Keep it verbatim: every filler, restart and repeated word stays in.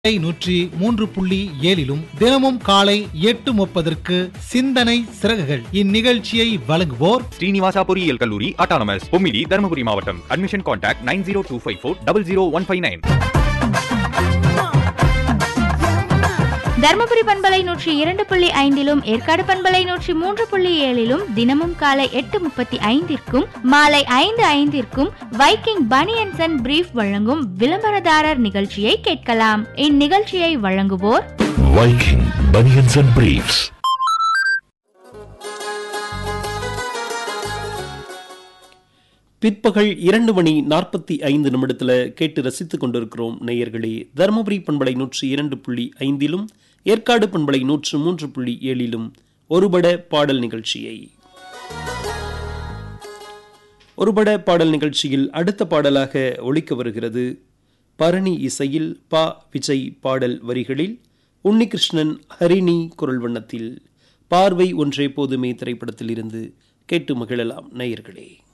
நூற்றி மூன்று புள்ளி ஏழிலும் தினமும் காலை எட்டு முப்பதற்கு சிந்தனை சிறகுகள். இந்நிகழ்ச்சியை வழங்குவோர் ஸ்ரீனிவாசா பொறியியல் கல்லூரி அட்டானமஸ், பொம்மிடி, தருமபுரி மாவட்டம். Admission contact nine zero two five four double zero one five nine. Dharmapuri பண்பலை நூற்றி இரண்டு புள்ளி ஐந்திலும் ஏற்காடு பண்பலை நூற்றி மூன்று புள்ளி ஏழிலும் தினமும் காலை எட்டு முப்பத்தி ஐந்திற்கும் மாலை ஐந்து ஐந்திற்கும் வைக்கிங் பனியன்ஸ் அண்ட் பிரீஃப் வழங்கும் விளம்பரதாரர் நிகழ்ச்சியை கேட்கலாம். இந்நிகழ்ச்சியை வழங்குவோர் வைக்கிங் பனியன்ஸ் அண்ட் பிரீஃப்ஸ். பிற்பகல் இரண்டு மணி நாற்பத்தி ஐந்து நிமிடத்தில் கேட்டு ரசித்துக் கொண்டிருக்கிறோம் நேயர்களே. தருமபுரி பண்பலை நூற்றி இரண்டு புள்ளி ஐந்திலும் ஏற்காடு பண்பலை நூற்று மூன்று புள்ளி ஏழிலும் ஒருபட பாடல் நிகழ்ச்சியை. ஒருபட பாடல் நிகழ்ச்சியில் அடுத்த பாடலாக ஒலிக்க வருகிறது பரணி இசையில் பா விஜய் பாடல் வரிகளில் உன்னிகிருஷ்ணன் ஹரிணி குரல் வண்ணத்தில் பார்வை ஒன்றே போதுமே திரைப்படத்தில் இருந்து கேட்டு மகிழலாம் நேயர்களே.